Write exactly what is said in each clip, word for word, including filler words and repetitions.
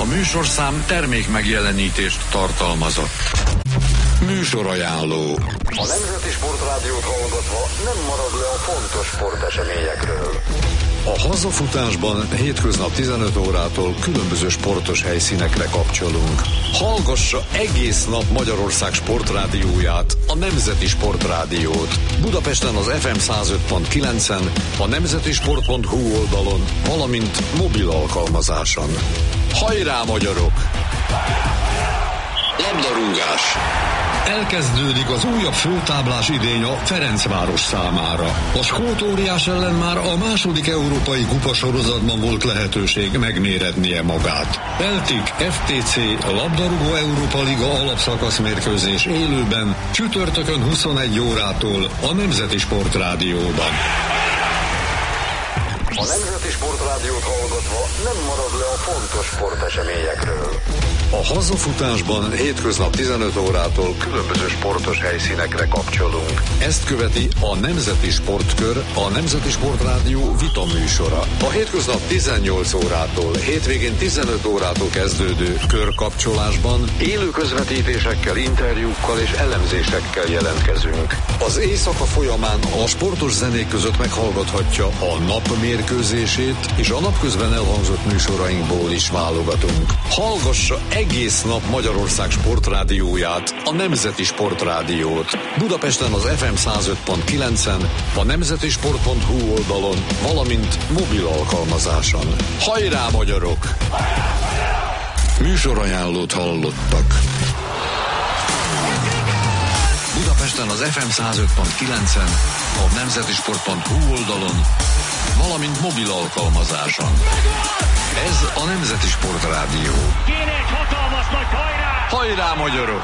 műsorszám termék megjelenítést tartalmazott. Műsorajánló. A Nemzeti Sportrádiót hallgatva nem marad le a fontos sporteseményekről. A hazafutásban hétköznap tizenöt órától különböző sportos helyszínekre kapcsolunk. Hallgassa egész nap Magyarország sportrádióját, a Nemzeti Sportrádiót. Budapesten az ef em száz öt pont kilencen, a nemzetisport pont hu oldalon, valamint mobil alkalmazáson. Hajrá, magyarok! Labdarúgás. Elkezdődik az újabb főtáblás idény a Ferencváros számára. A skót óriás ellen már a második európai kupa sorozatban volt lehetőség megméretnie magát. Celtic ef té cé labdarúgó Európa Liga alapszakasz mérkőzés élőben csütörtökön huszonegy órától a Nemzeti Sportrádióban. A Nemzeti Sportrádiót hallgatva nem marad le a fontos sporteseményekről. A hazafutásban hétköznap tizenöt órától különböző sportos helyszínekre kapcsolunk. Ezt követi a Nemzeti Sportkör, a Nemzeti Sportrádió vita műsora. A hétköznap tizennyolc órától, hétvégén tizenöt órától kezdődő körkapcsolásban élő közvetítésekkel, interjúkkal és elemzésekkel jelentkezünk. Az éjszaka folyamán a sportos zenék között meghallgathatja a nap mérkőzését, és a napközben elhangzott műsorainkból is válogatunk. Hallgassa egész nap Magyarország sportrádióját, a Nemzeti Sportrádiót. Budapesten az ef em száz öt pont kilencen, a nemzetisport pont hu oldalon, valamint mobil alkalmazáson. Hajrá, magyarok! Műsorajánlót hallottak. Budapesten az ef em száz öt pont kilencen, a nemzetisport pont hu oldalon, valamint mobil alkalmazáson. Ez a Nemzeti Sportrádió. Kéne egy hatalmas nagy hajrá! Hajrá, magyarok!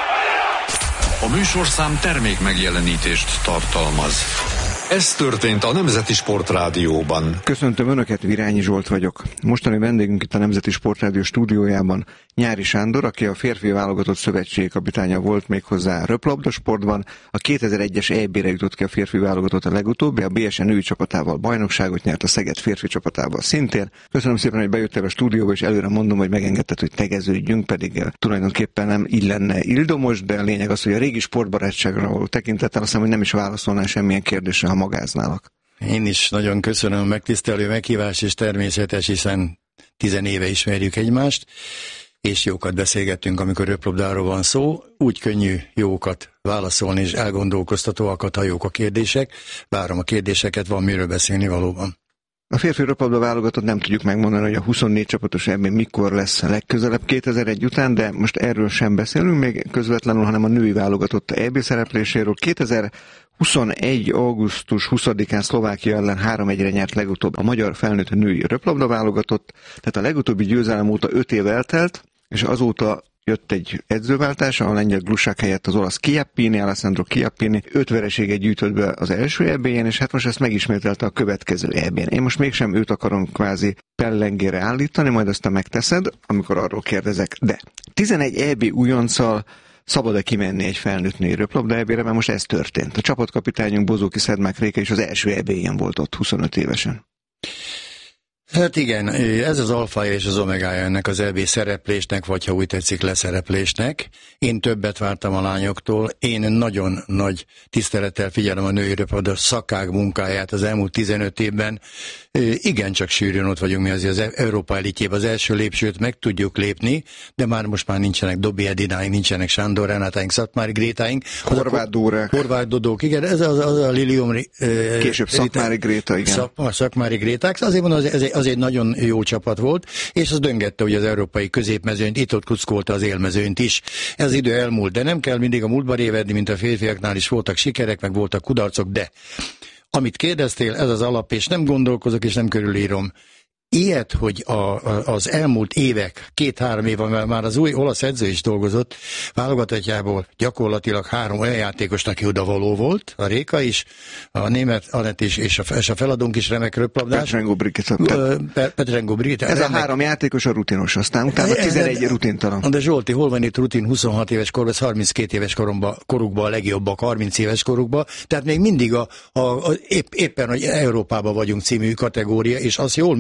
A műsorszám termék megjelenítést tartalmaz. Ez történt a Nemzeti Sportrádióban. Köszöntöm Önöket, Virányi Zsolt vagyok. Mostani vendégünk itt a Nemzeti Sportrádió stúdiójában Nyári Sándor, aki a férfi válogatott szövetségi kapitánya volt méghozzá röplabdasportban. A kétezer-egyes é bé-re jutott ki a férfi válogatott a legutóbbi, a bé es en női csapatával bajnokságot nyert, a Szeged férfi csapatával szintén. Köszönöm szépen, hogy bejöttél a stúdióba, és előre mondom, hogy megengedted, hogy tegeződjünk, pedig tulajdonképpen nem illenne ildomos, de a lényeg az, hogy a régi sportbarátságra való tekintettel azt hiszem, hogy nem is válaszolnál semmilyen kérdésre, ha magáználak. Én is nagyon köszönöm a megtisztelő meghívás, és természetes, hiszen tizenéve ismerjük egymást, és jókat beszélgettünk, amikor röplabdáról van szó. Úgy könnyű jókat válaszolni, és elgondolkoztatóakat, ha jók a kérdések. Várom a kérdéseket, van miről beszélni valóban. A férfi röplabda válogatott nem tudjuk megmondani, hogy a huszonnégy csapatos é bén mikor lesz a legközelebb kétezer-egy után, de most erről sem beszélünk még közvetlenül, hanem a női válogatott é bé szerepléséről. kétezer-huszonegy. augusztus huszadikán Szlovákia ellen három egyre nyert legutóbb a magyar felnőtt női röplabda válogatott, tehát a legutóbbi győzelem óta öt év eltelt, és azóta jött egy edzőváltás, a lengyel Glusák helyett az olasz Chiappini, Alessandro Chiappini öt vereséget gyűjtött be az első é bén, és hát most ezt megismételte a következő é bén. Én most mégsem őt akarom kvázi pellengére állítani, majd aztán megteszed, amikor arról kérdezek. De tizenegy é bé újonccal szabad-e kimenni egy felnőtt női röplabda é bére, mert most ez történt. A csapatkapitányunk Bozóki Szedmák Réka is az első é béjén volt ott huszonöt évesen. Hát igen, ez az alfája és az omegája ennek az é bé szereplésnek, vagy ha úgy tetszik, leszereplésnek. Én többet vártam a lányoktól, én nagyon nagy tisztelettel figyelem a női röplabda szakák munkáját az elmúlt tizenöt évben. Igencsak sűrűn ott vagyunk mi azért az Európa elitjében, az első lépcsőt meg tudjuk lépni, de már most már nincsenek Dobi Edináink, nincsenek Sándor Renátáink, Szatmári Grétáink. Horváth Dórák. Horváth Dodók, igen, ez az, az a Lilium. Később Szatmári Gréta, igen. Szak, Szakmári Gréták, azért mondom, az, ez, az egy nagyon jó csapat volt, és az döngette, hogy az európai középmezőnyt, itt ott kuckolta az élmezőnyt is. Ez az idő elmúlt, de nem kell mindig a múltba révedni, mint a férfiaknál is voltak sikerek, meg voltak kudarcok, de amit kérdeztél, ez az alap, és nem gondolkozok, és nem körülírom. Ilyet, hogy a, a, az elmúlt évek, két-három éve már az új olasz edző is dolgozott, válogatottjából gyakorlatilag három olyan játékos, aki odavaló volt, a Réka is, a német Anett is, és a, és a feladónk is remek röplabdás. Petrengo Brigitte. Petrengo Brigitte. Ez remek. A három játékos a rutinos, aztán utána tizenegy rutintalan. De Zsolti, hol van itt rutin huszonhat éves korban, harminckét éves koromba, korukban a legjobbak, harminc éves korukban, tehát még mindig a, a, a épp, éppen, hogy Európában vagyunk című kategória, és az jól műveli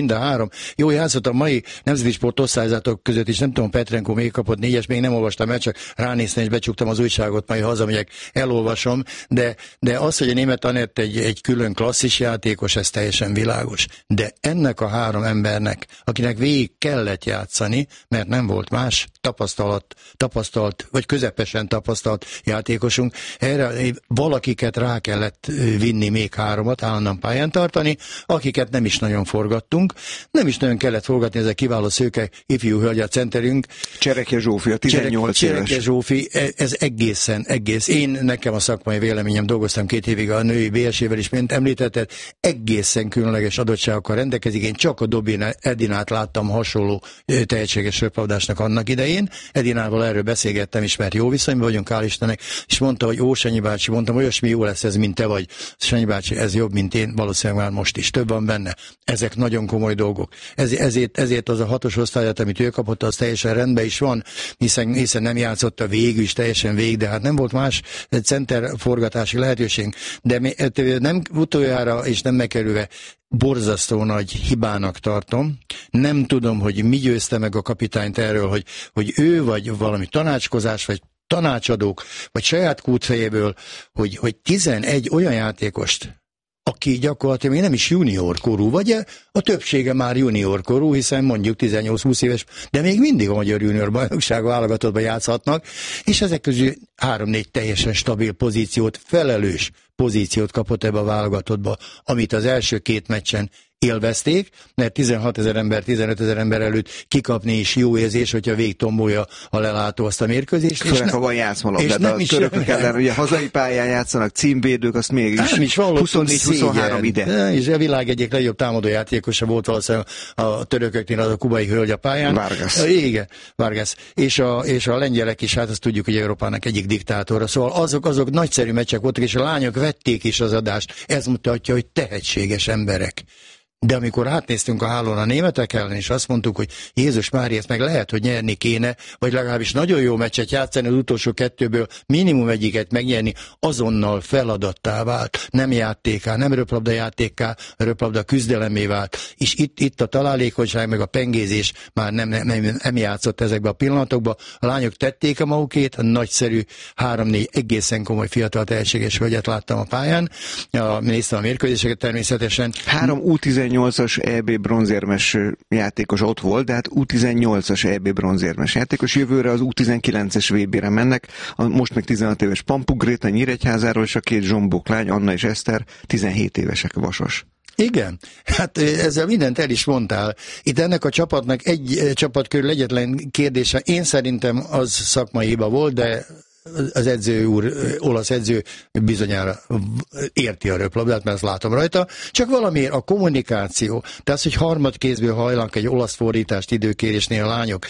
mind a három. Jó játszott a mai nemzeti sport osztályzatok között is, nem tudom, Petrenko még kapott négyes, még nem olvastam el, csak ránéztem és becsuktam az újságot, majd hazamegyek, elolvasom, de, de az, hogy a Németh Anett egy, egy külön klasszis játékos, ez teljesen világos. De ennek a három embernek, akinek végig kellett játszani, mert nem volt más tapasztalat, tapasztalt, vagy közepesen tapasztalt játékosunk, erre valakiket rá kellett vinni, még háromat, állandóan pályán tartani, akiket nem is nagyon forgattunk, nem is nagyon kellett forgatni, ez a kiváló szőke ifjú hölgy a centerünk. Csereke Zsófi, a tizennyolc éves. Csereke Zsófi, ez egészen, egész. Én, nekem a szakmai véleményem, dolgoztam két évig a női bé es é-vel is, mint említetted, egészen különleges adottságokkal rendelkezik. Én csak a Dobin Edinát láttam hasonló tehetséges röplabdásnak annak idején. Edinával erről beszélgettem is, mert jó viszonyban vagyunk, hál' Istennek, és mondta, hogy ó, Sanyi bácsi, mondtam, olyasmi jó lesz ez, mint te vagy. Sanyi bácsi, ez jobb, mint én, valószínűleg már most is. Több van benne. Ezek nagyon komoly dolgok. Ez, ezért, ezért az a hatos osztályat, amit ő kapott, az teljesen rendben is van, hiszen, hiszen nem játszott a végül is teljesen végig, de hát nem volt más center forgatási lehetőség. De nem utoljára, és nem megkerülve, borzasztó nagy hibának tartom. Nem tudom, hogy mi győzte meg a kapitányt erről, hogy, hogy ő vagy valami tanácskozás, vagy tanácsadók, vagy saját kútfejéből, hogy, hogy tizenegy olyan játékost, aki gyakorlatilag még nem is junior korú, vagy a többsége már junior korú, hiszen mondjuk tizennyolc-húsz éves, de még mindig a magyar junior bajnokság válogatottban játszhatnak, és ezek közül három-négy teljesen stabil pozíciót, felelős pozíciót kapott ebbe a válogatottba, amit az első két meccsen élvezték, mert tizenhat ezer ember, tizenöt ezer ember előtt kikapni is jó érzés, hogyha végigtombolja a lelátó azt a mérkőzést. Főleg, ha van játszmalabda, de a törökök ellen, ugye hazai pályán játszanak, címvédők, azt mégis huszonnégy huszonhárom ide. És a világ egyik legjobb támadójátékosa volt valószínűleg a törököknél az a kubai hölgy a pályán. Vargas. Igen, Vargas. És a, és a lengyelek is, hát azt tudjuk, hogy Európának egyik diktátora. Szóval azok, azok nagyszerű meccsek voltak, és a lányok vették is az adást. Ez mutatja, hogy tehetséges emberek. De amikor átnéztünk a hálón a németek ellen, és azt mondtuk, hogy Jézus Mária, ezt meg lehet, hogy nyerni kéne, vagy legalábbis nagyon jó meccset játszani, az utolsó kettőből minimum egyiket megnyerni, azonnal feladattá vált. Nem játéká, nem röplabda játéká, röplabda küzdelemé vált. És itt, itt a találékonyság, meg a pengézés már nem, nem, nem, nem játszott ezekbe a pillanatokba. A lányok tették a magukét, a nagyszerű három-négy egészen komoly fiatal tehetséges hölgyet láttam a pályán. A, néztem a mérkőzéseket természetesen. Három U tizennyolcas é bé bronzérmes játékos ott volt, de hát U tizennyolcas é bé bronzérmes játékos. Jövőre az U tizenkilences vé bére mennek, a most még tizenhat éves Pampuk Gréta Nyíregyházáról, és a két zsombók lány, Anna és Eszter, tizenhét évesek, Vasas. Igen, hát ezzel mindent el is mondtál. Itt ennek a csapatnak egy csapat körül egyetlen kérdése, én szerintem az szakmai hiba volt, de az edző úr, olasz edző bizonyára érti a röplabdát, mert azt látom rajta, csak valamiért a kommunikáció, tehát az, hogy harmadkézből hajlanak egy olasz fordítást időkérésnél a lányok.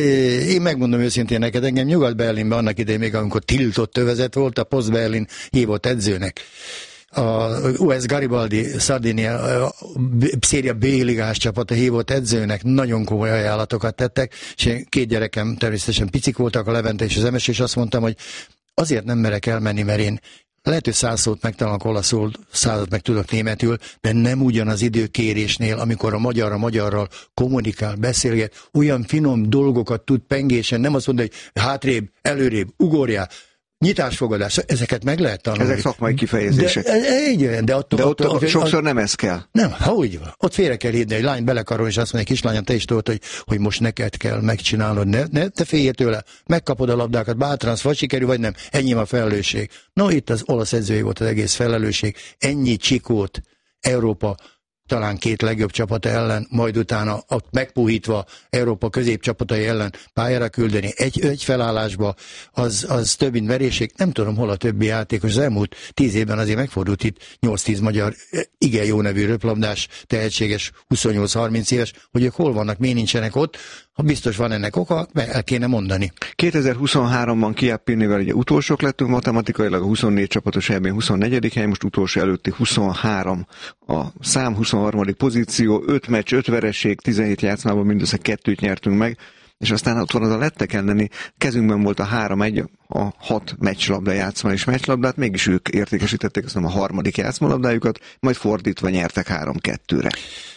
Én megmondom őszintén neked, engem Nyugat-Berlinben annak idején még, amikor tiltott övezet volt, a Post-Berlin hívott edzőnek. A u es Garibaldi Sardinia Széria B-ligás csapata hívott edzőnek nagyon komoly ajánlatokat tettek, és én két gyerekem természetesen picik voltak, a Levente és az Emes, és azt mondtam, hogy azért nem merek elmenni, mert én lehet, hogy száz szót megtanulok olaszul, százat meg tudok németül, de nem ugyanaz időkérésnél, amikor a magyar a magyarral kommunikál, beszélget, olyan finom dolgokat tud pengésen, nem azt mondja, hogy hátrébb, előrébb, ugorjál, nyitásfogadás, ezeket meg lehet tanulni. Ezek szakmai kifejezések. De, igen, de, attól, de ott, attól, ott sokszor nem ez kell. Nem, ha úgy van. Ott félre kell hívni, hogy lány belekarol, és azt mondja, kislányom, te is tudod, hogy, hogy most neked kell megcsinálnod. Ne, ne, te féljél tőle, megkapod a labdákat, bátran, vagy sikerül, vagy nem. Ennyi a felelősség. No, itt az olasz edzői volt az egész felelősség. Ennyi csikót Európa talán két legjobb csapata ellen, majd utána ott megpuhítva Európa középcsapatai ellen pályára küldeni egy, egy felállásba, az, az több mint veréség. Nem tudom, hol a többi játékos. Az elmúlt tíz évben azért megfordult itt nyolc-tíz magyar igen jó nevű röplabdás, tehetséges, huszonnyolc-harminc éves, hogy ők hol vannak, miért nincsenek ott. Ha biztos van ennek oka, mert el kéne mondani. kétezer-huszonháromban Chiappinivel ugye utolsók lettünk matematikailag, a huszonnégy csapatos é bén huszonnegyedik hely, most utolsó előtti huszonhárom a szám, huszonharmadik pozíció, öt meccs, öt vereség, tizenhét játszmában mindössze kettőt nyertünk meg, és aztán ott van az a lettek elleni, kezünkben volt a három egy, a hat meccslabda játszma és meccslabdát, mégis ők értékesítették azt a harmadik játszmalabdájukat, majd fordítva nyertek három kettőre.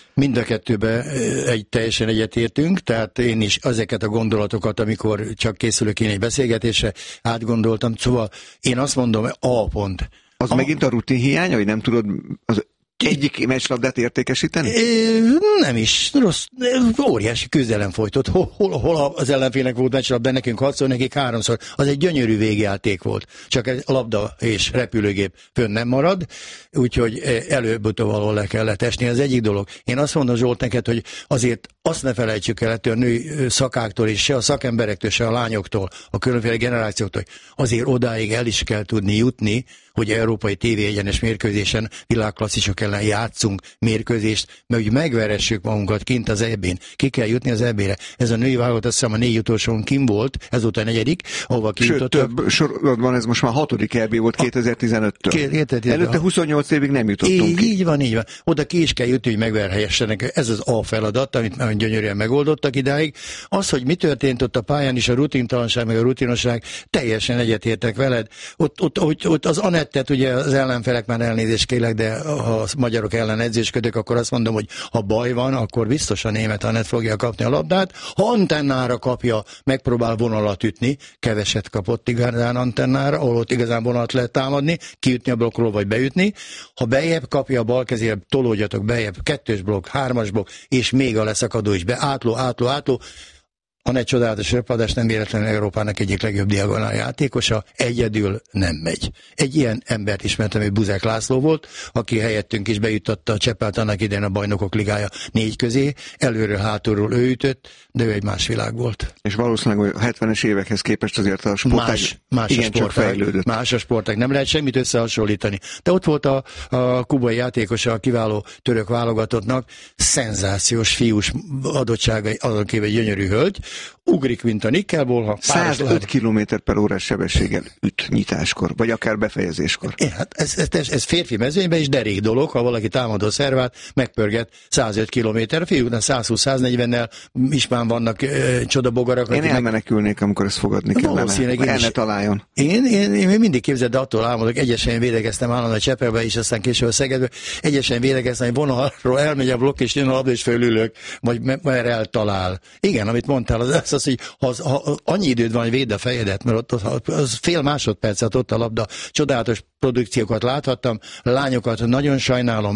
Mind a kettőben egy teljesen egyetértünk, tehát én is ezeket a gondolatokat, amikor csak készülök én egy beszélgetésre, átgondoltam. Szóval én azt mondom, A pont. Az a... megint a rutin hiánya, hogy nem tudod az egyik meccslabdát értékesíteni? É, nem is. Rossz, óriási küzdelem folytott. Hol, hol, hol az ellenfélnek volt meccslabda, nekünk hatszor, nekik háromszor. Az egy gyönyörű végjáték volt. Csak a labda és repülőgép fönn nem marad, úgyhogy előbb-utóbb valahol le kellett esni. Az egyik dolog. Én azt mondom, Zsolt, neked, hogy azért azt ne felejtsük el ettől a női szakáktól, és se a szakemberektől, se a lányoktól, a különféle generációktól, azért odáig el is kell tudni jutni, hogy európai tévé egyenes mérkőzésen világklasszisok ellen játszunk mérkőzést, mert hogy megveressük magunkat kint az é bén. Ki kell jutni az é bére. Ez a női válogatott, azt hiszem a négy utolsón kim volt, ezúttal a negyedik, ahova kijutottak. Sőt, több sorozatban ez most már hatodik é bé volt kétezer-tizenöttől. Előtte huszonnyolc évig nem jutottunk így, ki. Így van, így van. Oda ki is kell jutni, hogy megverhessenek. Ez az A feladat, amit nagyon gyönyörűen megoldottak idáig. Az, hogy mi történt ott a pályán is, a rutintalanság, meg a rutinosság, teljesen egyetértek veled. Ott, ott, ott, ott az Anettet, ugye az ellenfelek, már elnézést kérlek, de ha a magyarok ellen edzésködök, akkor azt mondom, hogy ha baj van, akkor biztos a német Anett fogja kapni a labdát. Ha antennára kapja, megpróbál vonalat ütni, keveset kapott igazán antennára, ahol ott igazán vonalat lehet támadni, kiütni a blokkról, vagy beütni. Ha bejebb kapja a bal kezére, tolódjatok bejebb, kettős blokk, hármas blokk, és még a leszakadó is be, átló, átló, átló. Anett csodálatos röpladás, nem véletlenül Európának egyik legjobb diagonál játékosa, egyedül nem megy. Egy ilyen embert ismertem, hogy Buzek László volt, aki helyettünk is bejuttatta a Cseppelt annak idején a Bajnokok Ligája négy közé, előről, hátulról ő ütött, de ő egy más világ volt. És valószínűleg a hetvenes évekhez képest azért a sportág más, más igen a csak fejlődött. Más a sportág, nem lehet semmit összehasonlítani. De ott volt a, a kubai játékosa a kiváló török válogatottnak, szenzációs fiús adottságai, azon kívül egy gyönyörű hölgy, ugrik, mint a nikkelból. száz öt kilométer per órás sebességgel üt nyitáskor, vagy akár befejezéskor. É, hát ez, ez, ez férfi mezőnyben is derék dolog, ha valaki támadó szervát megpörget száz öt kilométer, a fiúknál száz húsz száz negyvennel is már vannak e, csodabogarak. Én elmenekülnék, meg... amikor ezt fogadni kellene. El ne találjon. Én, én, én mindig képzeld, de attól álmodok, egyesen védekeztem állandóan a Csepelbe is, aztán később a Szegedbe, egyesen védekeztem, hogy vonalról elmegy a blokk, és jön a labda, és fölülök, vagy mert eltalál. Igen, amit mondtál, az az, az hogy ha, az, ha annyi időd van, hogy védd a fejedet, mert ott az fél másodpercet ott a labda, csodálatos produkciókat láthattam, lányokat nagyon sajnálom,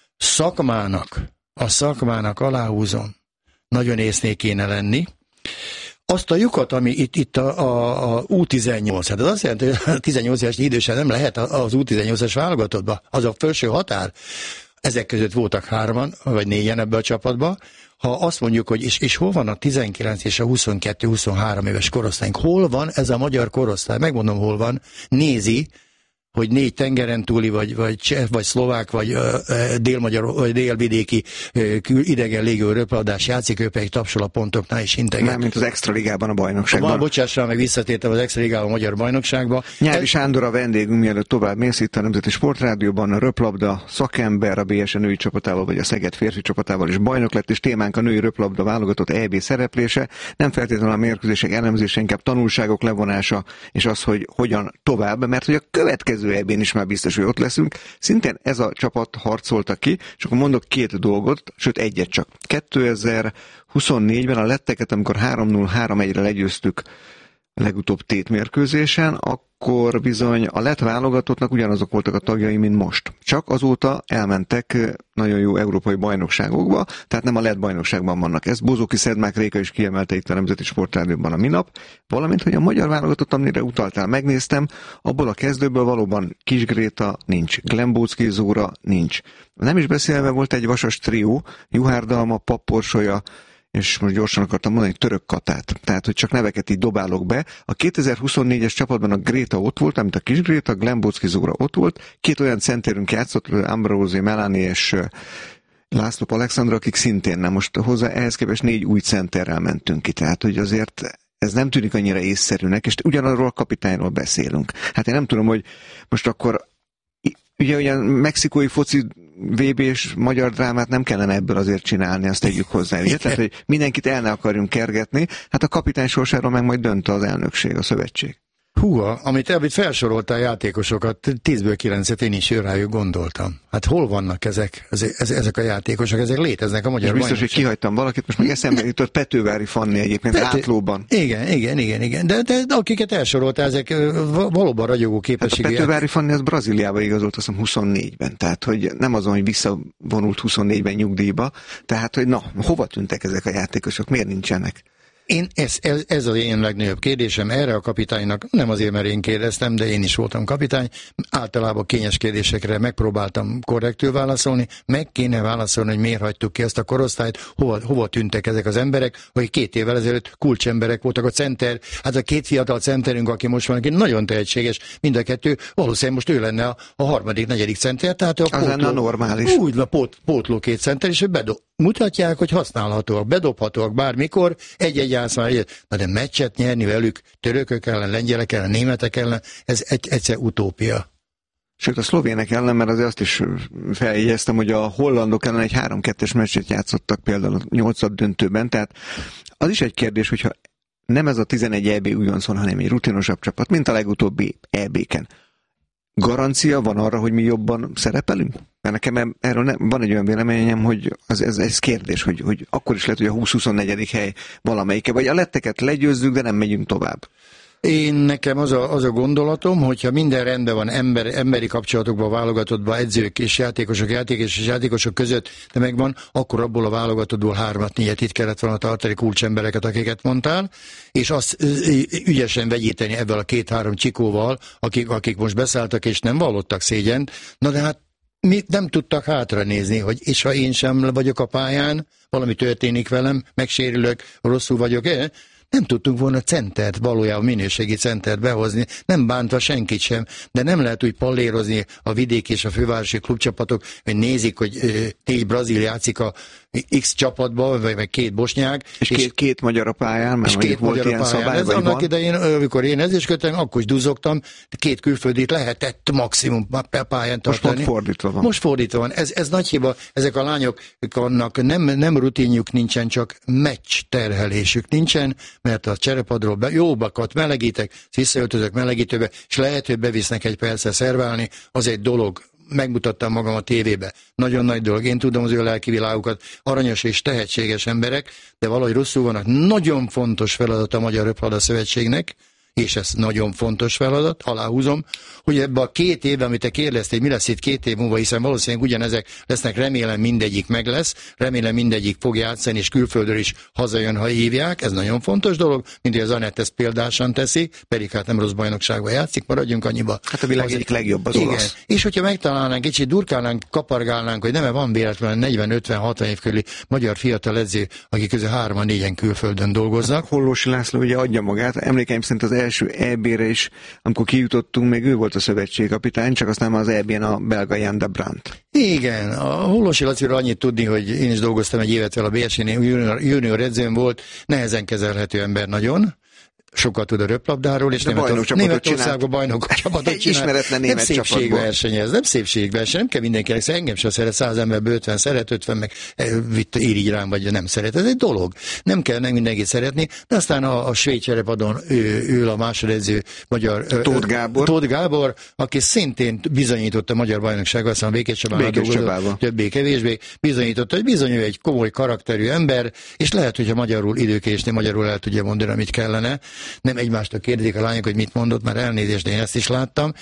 szakmának, a szakmának aláhúzom, nagyon észnél kéne lenni. Azt a lyukat, ami itt, itt a, a, a U tizennyolc, hát az azt jelenti, hogy a tizennyolc éves idősen nem lehet az U tizennyolcas válogatottba, az a felső határ. Ezek között voltak hárman, vagy négyen ebbe a csapatba. Ha azt mondjuk, hogy és, és hol van a tizenkilenc és a huszonkettő huszonhárom éves korosztályunk, hol van ez a magyar korosztály? Megmondom, hol van. Nézi, hogy négy tengeren túli, vagy, vagy cseh, vagy szlovák, vagy uh, délmagyar, vagy délvidéki uh, idegen légő röpladás játszik, ő pedig tapsol a pontoknál is integet. Nem, mint az Extraligában a bajnokságban. Van, bocsással, meg visszatértem az Extraligában a magyar bajnokságba. Nyári Sándor a vendégünk, mielőtt tovább mész itt a Nemzeti Sportrádióban, a röplabda szakember, a bé es női csapatával, vagy a Szeged férfi csapatával is bajnok lett, és témánk a női röplabda válogatott é bé szereplése. Nem feltétlenül a mérkőzések elemzése, inkább tanulságok levonása, és az, hogy hogyan tovább, mert hogy a következő é bén is már biztos, hogy ott leszünk. Szintén ez a csapat harcolta ki, és akkor mondok két dolgot, sőt egyet csak. kétezer-huszonnégyben a letteket, amikor három null három egyre legyőztük a legutóbb tétmérkőzésen, akkor bizony a lett válogatottnak ugyanazok voltak a tagjai, mint most. Csak azóta elmentek nagyon jó európai bajnokságokba, tehát nem a lett bajnokságban vannak. Ezt Bozoki Szedmák Réka is kiemelte itt a Nemzeti Sportrádióban a minap, valamint, hogy a magyar válogatott, amire utaltál, megnéztem, abból a kezdőből valóban Kis Gréta nincs, Glembóczky Zóra nincs. Nem is beszélve volt egy vasas trió, Juhár Dalma, Papporsolya, és most gyorsan akartam mondani, Török Katát. Tehát, hogy csak neveket így dobálok be. A kétezer-huszonnégyes csapatban a Gréta ott volt, amit a Kis Gréta, Glembóczky Zóra ott volt. Két olyan centerünk játszott, Ambrózi Melani és László Alexandra, akik szintén nem. Most hozzá ehhez képest négy új centerrel mentünk ki. Tehát, hogy azért ez nem tűnik annyira észszerűnek, és ugyanarról a kapitányról beszélünk. Hát én nem tudom, hogy most akkor ugye olyan mexikói foci vé bés magyar drámát nem kellene ebből azért csinálni, azt tegyük hozzá, ugye? Tehát, hogy mindenkit el ne akarjunk kergetni, hát a kapitány sorsáról meg majd dönt az elnökség, a szövetség. Húha, amit, amit felsoroltál játékosokat, tízből kilencet én is rájuk gondoltam. Hát hol vannak ezek, ezek, ezek a játékosok, ezek léteznek a magyar és biztos, hogy kihagytam valakit, most meg eszembe jutott Petővári Fanni egyébként, Pető... átlóban. Igen, igen, igen, igen. De, de, de akiket elsoroltál, ezek valóban ragyogó képességű. Hát a Petővári Fanni az Brazíliába igazolt, azt hiszem huszonnégyben, tehát hogy nem azon, hogy visszavonult huszonnégyben nyugdíjba, tehát hogy na, hova tűntek ezek a játékosok, miért nincsenek? Én, ez, ez, ez az én legnagyobb kérdésem erre a kapitánynak, nem azért, mert én kérdeztem, de én is voltam kapitány, általában kényes kérdésekre megpróbáltam korrektül válaszolni, meg kéne válaszolni, hogy miért hagytuk ki ezt a korosztályt, hova, hova tűntek ezek az emberek, hogy két évvel ezelőtt kulcsemberek voltak, a center, hát a két fiatal centerünk, aki most van, aki nagyon tehetséges, mind a kettő, valószínűleg most ő lenne a, a harmadik, negyedik center, tehát a pótló, lenne a normális. Úgy, a pót, pótló két center, és ő bedob, mutatják, hogy használhatóak, bedobhatóak bármikor, egy-egy átszmár, na de meccset nyerni velük törökök ellen, lengyelek ellen, németek ellen, ez egy, egyszer utópia. Sőt, a szlovének ellen, mert azért azt is feljegyeztem, hogy a hollandok ellen egy három kettes meccset játszottak például a nyolcad döntőben, tehát az is egy kérdés, hogyha nem ez a tizenegy é bé újoncon, hanem egy rutinosabb csapat, mint a legutóbbi é bé-ken. Garancia van arra, hogy mi jobban szerepelünk? Mert nekem erről nem, van egy olyan véleményem, hogy az, ez, ez kérdés, hogy, hogy akkor is lehet, hogy a húsz-huszonnegyedik hely valamelyike, vagy a letteket legyőzzük, de nem megyünk tovább. Én nekem az a, az a gondolatom, hogyha minden rendben van ember, emberi kapcsolatokban, válogatottban, edzők és játékosok, játékos és játékosok között, de megvan, akkor abból a válogatottból hármat, négyet itt kellett volna tartani kulcsembereket, akiket mondtál, és azt ügyesen vegyíteni ebből a két-három csikóval, akik, akik most beszálltak és nem vallottak szégyent. Na de hát mi nem tudtak hátra nézni, hogy és ha én sem vagyok a pályán, valami történik velem, megsérülök, rosszul vagyok, eh? Nem tudtunk volna centert, valójában minőségi centert behozni, nem bántva senkit sem, de nem lehet úgy pallérozni a vidék és a fővárosi klubcsapatok, hogy nézik, hogy négy brazil játszik a X csapatba, vagy, vagy két bosnyák. És, és két, két magyar a pályán, mert két volt magyar ilyen szabály, ez annak van. Idején, amikor én ezüstködtem, akkor is duzzogtam, két külföldit lehetett maximum pályán tartani. Most fordítva van. Most fordítva van. Ez, ez nagy hiba. Ezek a lányoknak nem, nem rutinjuk nincsen, csak meccs terhelésük nincsen, mert a cserepadról be, jóbakat melegítek, visszaöltözök melegítőbe, és lehet, hogy bevisznek egy percre szerválni, az egy dolog. Megmutattam magam a tévébe. Nagyon nagy dolog. Én tudom az ő lelki világukat. Aranyos és tehetséges emberek, de valahogy rosszul vannak. Nagyon fontos feladat a Magyar Röplabda Szövetségnek, és ez nagyon fontos feladat, aláhúzom, hogy ebben a két évben, amit te kérdeztél, mi lesz itt két év múlva, hiszen valószínűleg ugyanezek lesznek, remélem mindegyik meg lesz, remélem mindegyik fog játszani, és külföldről is hazajön, ha hívják, ez nagyon fontos dolog, mint hogy az Anett ezt példásan teszi, pedig hát nem rossz bajnokságban játszik, maradjunk annyiba. Hát a világ az egyik legjobb az igen. olasz. És hogyha megtalálnánk, kicsit durkálnánk, kapargálnánk, hogy nem van véletlenül negyven ötven hatvan év körüli magyar fiatal edző, akik közül hárman négyen külföldön dolgoznak. Hollósi László ugye adja magát, emlékeim szerint az első é bé-re is, amikor kijutottunk, még ő volt a szövetségkapitány, csak aztán az é bén a belga Jan de Brandt. Igen, a Hollósi Laciról annyit tudni, hogy én is dolgoztam egy évet vele a bé es en junior, junior edzőm volt, nehezen kezelhető ember nagyon, sokat tud a röplabdáról, és Németországban bajnokok csapatot csinál. Ismeretlen német nem szépségverseny ez, nem szépségverseny, nem kell mindenkinek, engem sem szeret, száz emberből ötven szeret, ötven meg vitt irigy rám, vagy nem szeret. Ez egy dolog. Nem kell meg mindenkit szeretni, de aztán a, a svéd cserepadon ő, ő a másodedző magyar Tóth Gábor. Tóth Gábor, aki szintén bizonyította a magyar bajnokságban, aztán a Békés Csabában többé-kevésbé bizonyította, hogy bizony ő egy komoly karakterű ember, és lehet, hogyha magyarul időkésni, magyarul el tudja mondani, amit kellene. Nem egymástól kérdezik a lányok, hogy mit mondott, már elnézést, én ezt is láttam.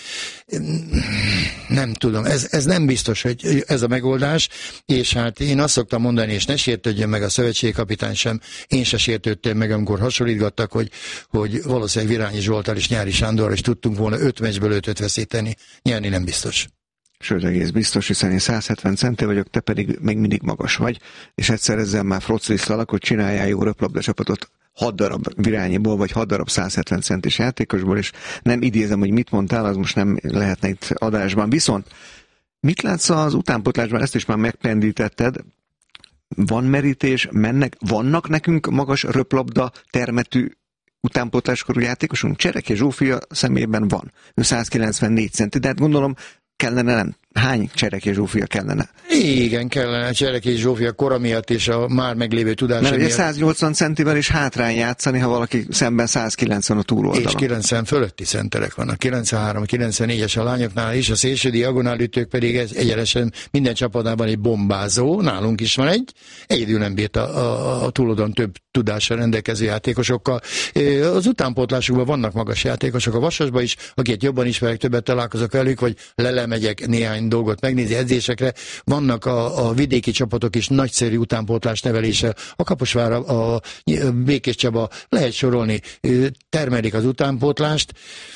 Nem tudom, ez, ez nem biztos, hogy ez a megoldás, és hát én azt szoktam mondani, és ne sértődjön meg a szövetségkapitány sem, én se sértődtem meg, amikor hasonlítgattak, hogy, hogy valószínűleg Virányi Zsoltál és Nyári Sándorral is tudtunk volna öt meccsből ötöt veszíteni, nyerni nem biztos. Sőt, egész biztos, hiszen én száz hetven centi vagyok, te pedig még mindig magas vagy, és egyszer ezzel már froclisztalak, hogy csináljál jó röplabda csapatot hat darab Virányiból, vagy hat darab száz hetven centis játékosból, és nem idézem, hogy mit mondtál, az most nem lehetne itt adásban. Viszont mit látsz az utánpótlásban, ezt is már megpendítetted, van merítés, mennek, vannak nekünk magas röplabda termetű utánpótláskorú játékosunk? Csereki Zsófia személyében van. Ő száz kilencvennégy centi, de hát gondolom kellene nem hány Csereki Zsófia kellene? Igen, kellene Csereki Zsófia kora miatt és a már meglévő tudása miatt. Mert ugye száznyolcvan centivel is hátrány játszani, ha valaki szemben száz kilencven a túloldalon. És kilencven fölötti centerek vannak. kilencvenhárom kilencvennégyes a lányoknál is, a szélső diagonálütők pedig egyenesen minden csapatában egy bombázó, nálunk is van egy, egyedül nem bírt a, a, a túloldalon több tudással rendelkező játékosokkal. Az utánpótlásukban vannak magas játékosok, a Vasasban is, akiket jobban ismerek, többet találkozok velük, vagy lelemegyek néhány dolgot megnézni edzésekre. Vannak a, a vidéki csapatok is nagyszerű utánpótlás neveléssel. A Kaposvár, a, a Békés Csaba, lehet sorolni, termelik az utánpótlást.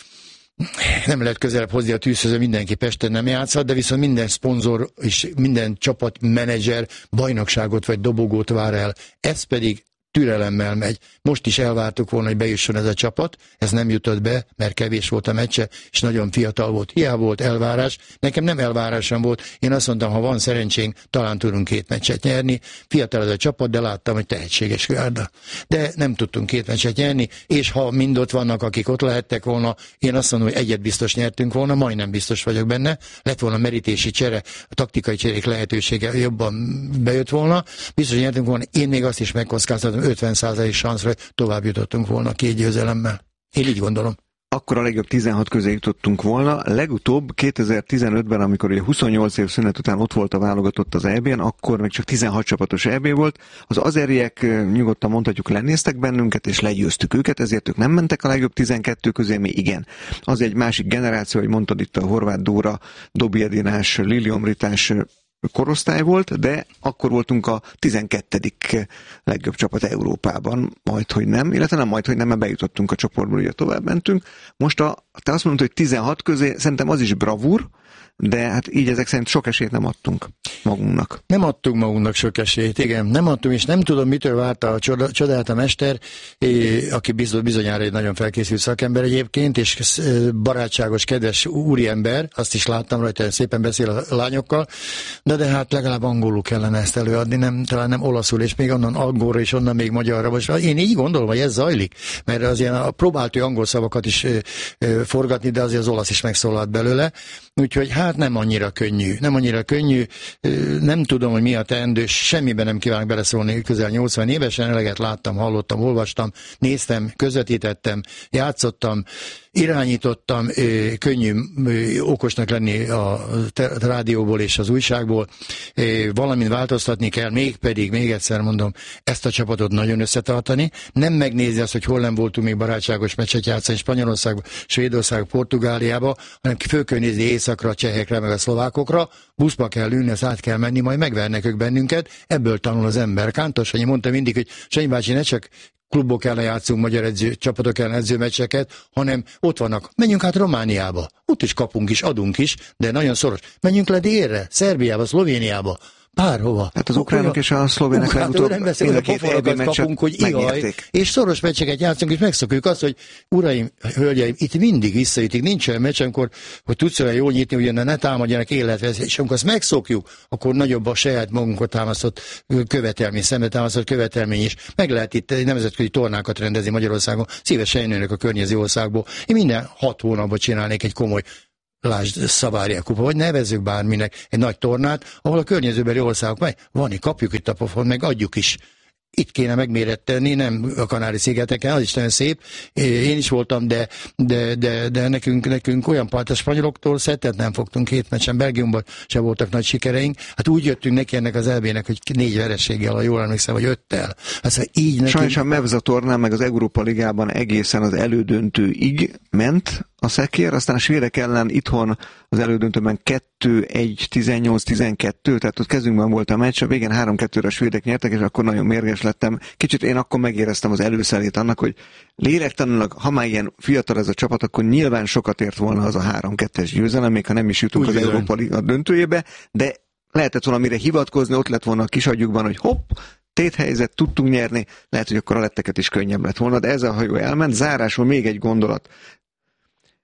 Nem lehet közelebb hozni a tűzhöz, mindenki Pesten nem játszhat, de viszont minden szponzor és minden csapatmenedzser bajnokságot vagy dobogót vár el. Ez pedig türelemmel megy. Most is elvártuk volna, hogy bejusson ez a csapat, ez nem jutott be, mert kevés volt a meccse, és nagyon fiatal volt. Hiába volt elvárás, nekem nem elvárásom volt, én azt mondtam, ha van szerencsénk, talán tudunk két meccset nyerni. Fiatal ez a csapat, de láttam, hogy tehetséges gárda. De nem tudtunk két meccset nyerni, és ha mind ott vannak, akik ott lehettek volna, én azt mondom, hogy egyet biztos nyertünk volna, majdnem biztos vagyok benne, lett volna merítési csere, a taktikai cserék lehetősége jobban bejött volna, biztos nyertünk volna, én még azt is megkockáztatom, ötven százalék szanszra, hogy tovább jutottunk volna két győzelemmel. Én így gondolom. Akkor a legjobb tizenhat közé jutottunk volna. Legutóbb kétezer-tizenötben, amikor ugye huszonnyolc év szünet után ott volt a válogatott az é bén, akkor még csak tizenhat csapatos é bé volt. Az azeriek nyugodtan mondhatjuk lenéztek bennünket, és legyőztük őket, ezért ők nem mentek a legjobb tizenkettő közé, mi igen. Az egy másik generáció, hogy mondtad itt a Horváth Dóra, Dobi Edinás, Lili Omritás korosztály volt, de akkor voltunk a tizenkettedik legjobb csapat Európában, majd hogy nem, illetve nem majd hogy nem, mert bejutottunk a csoportból, ugye tovább mentünk. Most a, te azt mondod, hogy tizenhat közé, szerintem az is bravúr, de hát így ezek szerint sok esélyt nem adtunk magunknak. Nem adtunk magunknak sok esélyt, igen. Nem adtunk, és nem tudom, mitől várta a csoda, csodát a mester, aki bizonyára egy nagyon felkészült szakember egyébként, és barátságos, kedves úriember, azt is láttam rajta, szépen beszél a lányokkal, de, de hát legalább angolul kellene ezt előadni, nem, talán nem olaszul, és még onnan angolra, és onnan még magyarra. Most én így gondolom, hogy ez zajlik, mert az ilyen, próbált ő angol szavakat is ö, ö, forgatni, de azért az olasz is megszólalt belőle, úgyhogy hát nem annyira könnyű, nem annyira könnyű, nem tudom, hogy mi a teendő, semmiben nem kívánok beleszólni, közel nyolcvan évesen, eleget láttam, hallottam, olvastam, néztem, közvetítettem, játszottam, irányítottam, könnyű okosnak lenni a rádióból és az újságból, valamint változtatni kell, mégpedig, még egyszer mondom, ezt a csapatot nagyon összetartani, nem megnézni azt, hogy hol nem voltunk még barátságos meccset játszani Spanyolországba, Svédországba, Portugáliába, hanem föl kell nézni északra, a csehekre, meg a szlovákokra, buszba kell ülni, ezt át kell menni, majd megvernek ők bennünket, ebből tanul az ember. Kántor Sanyi mondta mindig, hogy Sanyi bácsi, ne csak klubok ellen játszunk, magyar edző, csapatok ellen edzőmeccseket, hanem ott vannak. Menjünk át Romániába. Ott is kapunk is, adunk is, de nagyon szoros. Menjünk le délre, Szerbiába, Szlovéniába. Bárhova. Hát az ukránok és a szlovének legutóbb mind a két é bé kapunk, hogy ihaj, és szoros meccseket játszunk, és megszokjuk azt, hogy uraim, hölgyeim, itt mindig visszaütik, nincs olyan meccs, amikor hogy tudsz olyan jól nyitni, hogy ne támadjanak életvesz, és amikor azt megszokjuk, akkor nagyobb a saját magunkat támasztott követelmény, szembe támasztott követelmény is. Meg lehet itt nemzetközi tornákat rendezni Magyarországon, szívesen jönnek a környező országból. Én minden hat hónapban csinálnék egy komoly, lásd, Szavária kupa, vagy nevezzük bárminek egy nagy tornát, ahol a környezőbeli országok meg van, így kapjuk itt a pofon, meg adjuk is. Itt kéne megméretteni, nem a Kanári-szigeteken, az is nagyon szép. Én is voltam, de, de, de, de nekünk, nekünk olyan part a spanyoloktól szettet nem fogtunk két meccsen. Belgiumban se voltak nagy sikereink. Hát úgy jöttünk neki ennek az é bének, hogy négy vereséggel, ha jól emlékszem, vagy öttel. Hát, így nekünk... Sajnos a Mevza tornán, meg az Európa Ligában egészen az elődöntőig ment a szekér, aztán a svédek ellen itthon az elődöntőben kettő egy tizennyolc tizenkettő, tehát ott kezünkben volt a meccs, a végén három kettőre a svédek nyertek, és akkor nagyon mérges lettem. Kicsit én akkor megéreztem az előszelét annak, hogy lélektanilag, ha már ilyen fiatal ez a csapat, akkor nyilván sokat ért volna az a három kettes győzelem, még ha nem is jutunk úgy az Európa Liga döntőjébe, de lehetett valamire hivatkozni, ott lett volna a kisagyukban, hogy hopp, téthelyzet, tudtunk nyerni, lehet, hogy akkor a letteket is könnyebb lett volna, de ez a hajó elment. Zárásul még egy gondolat.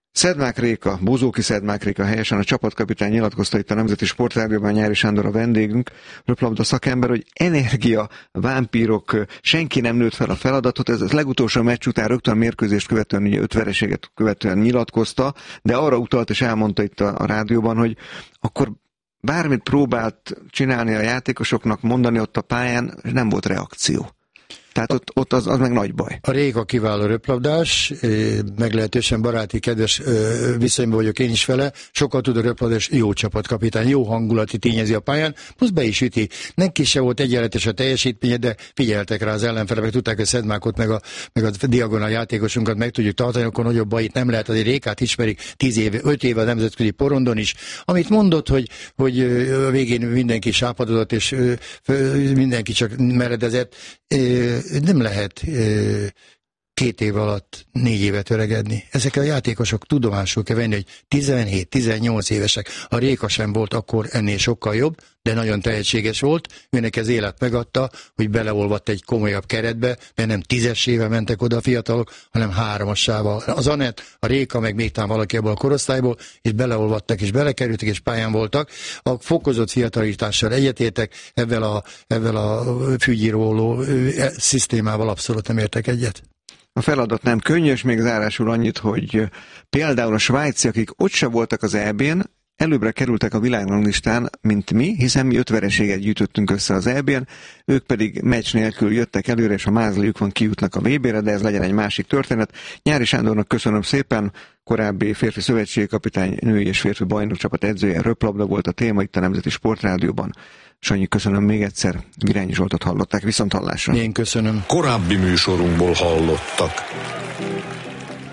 Szedmák Réka, Bozóki Szedmák Réka helyesen a csapatkapitány nyilatkozta itt a Nemzeti Sportrádióban, Nyári Sándor a vendégünk, röplabda szakember, hogy energia, vámpírok, senki nem nőtt fel a feladatot. Ez a legutolsó meccs után rögtön a mérkőzést követően, ugye öt vereséget követően nyilatkozta, de arra utalt és elmondta itt a, a rádióban, hogy akkor bármit próbált csinálni a játékosoknak, mondani ott a pályán, nem volt reakció. Tehát ott, ott az, az meg nagy baj. A Réka kiváló röplabdás, meglehetősen baráti, kedves viszonyban vagyok én is vele, sokat tud a röplabdás, jó csapatkapitány, jó hangulati tényezi a pályán, plusz be is üti. Neki se volt egyenletes a teljesítménye, de figyeltek rá az ellenfelek, meg tudták, hogy Szedmákot, meg a, meg a diagonál játékosunkat meg tudjuk tartani, akkor nagyobb bajit nem lehet. Azért Rékát ismerik tíz éve, öt éve a nemzetközi porondon is. Amit mondott, hogy, hogy a végén mindenki sápadodott, és mindenki csak meredezett, nem lehet két év alatt négy évet öregedni. Ezek a játékosok tudomásul kell venni, hogy tizenhét-tizennyolc évesek. A Réka sem volt akkor ennél sokkal jobb, de nagyon tehetséges volt. Őnek ez élet megadta, hogy beleolvadt egy komolyabb keretbe, mert nem tízesével mentek oda a fiatalok, hanem háromassával. Az Anett, a Réka, meg még talán valaki ebből a korosztályból, és beleolvadtak, és belekerültek, és pályán voltak. A fokozott fiatalítással egyetértek, ezzel a, ezzel a fügyíróló szisztémával abszolút nem értek egyet. A feladat nem könnyű, és még zárásul annyit, hogy például a svájciak, akik ott se voltak az é bén, előbbre kerültek a világranglistán, mint mi, hiszen mi öt vereséget gyűjtöttünk össze az é bén, ők pedig meccs nélkül jöttek előre, és a mázliuk van, kijutnak a vé bére, de ez legyen egy másik történet. Nyári Sándornak köszönöm szépen, korábbi férfi szövetségi kapitány, női és férfi bajnokcsapat edzője, röplabda volt a téma itt a Nemzeti Sportrádióban. Sanyi, köszönöm még egyszer, Virányi Zsoltot hallották, viszont hallásra. Én köszönöm. Korábbi műsorunkból hallottak.